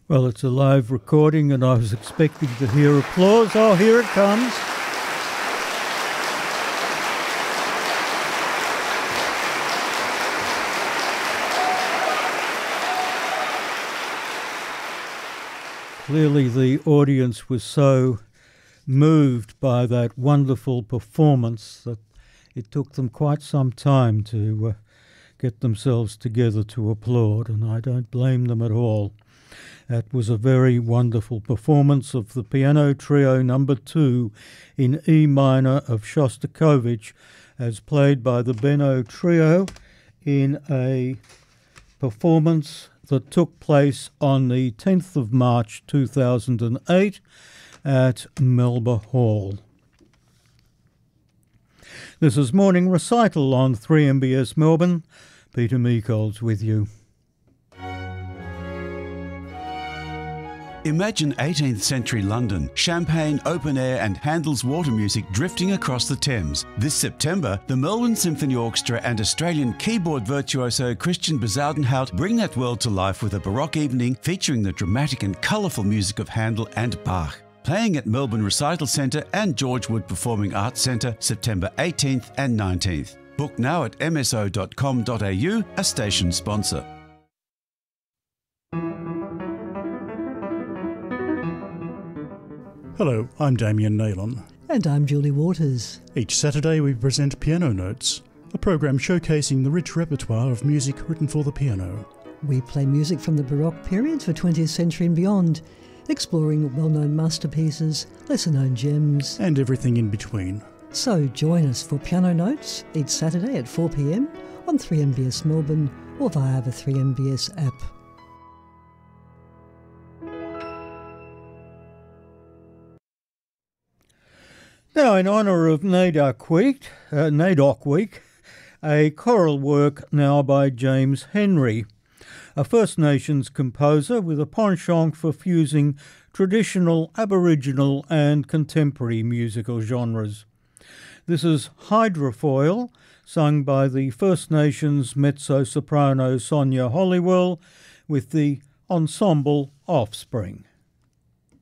Well, it's a live recording and I was expecting to hear applause. Oh, here it comes. Clearly the audience was so moved by that wonderful performance that it took them quite some time to get themselves together to applaud, and I don't blame them at all. That was a very wonderful performance of the Piano Trio No. 2 in E minor of Shostakovich, as played by the Benno Trio in a performance that took place on the 10th of March 2008 at Melba Hall. This is Morning Recital on 3MBS Melbourne. Peter Meikols with you. Imagine 18th century London, champagne, open air and Handel's water music drifting across the Thames. This September, the Melbourne Symphony Orchestra and Australian keyboard virtuoso Christian Bezuidenhout bring that world to life with a Baroque evening featuring the dramatic and colourful music of Handel and Bach. Playing at Melbourne Recital Centre and George Wood Performing Arts Centre, September 18th and 19th. Book now at mso.com.au, a station sponsor. Hello, I'm Damien Naylon. And I'm Julie Waters. Each Saturday we present Piano Notes, a program showcasing the rich repertoire of music written for the piano. We play music from the Baroque period for 20th century and beyond, exploring well-known masterpieces, lesser-known gems, and everything in between. So join us for Piano Notes each Saturday at 4 p.m. on 3MBS Melbourne or via the 3MBS app. Now, in honour of NAIDOC Week, a choral work now by James Henry, a First Nations composer with a penchant for fusing traditional, Aboriginal and contemporary musical genres. This is Hydrofoil, sung by the First Nations mezzo-soprano Sonia Hollywell with the ensemble Offspring.